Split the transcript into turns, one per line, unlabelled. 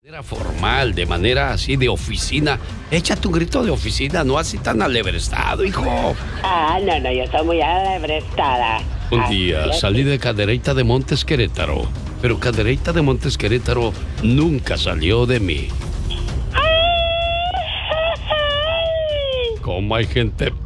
De manera formal, de manera así de oficina. Échate un grito de oficina, no así tan alebrestado, hijo.
No, yo soy muy alebrestada.
Un día salí de Cadereyta de Montes Querétaro, pero Cadereyta de Montes Querétaro nunca salió de mí. ¿Cómo hay gente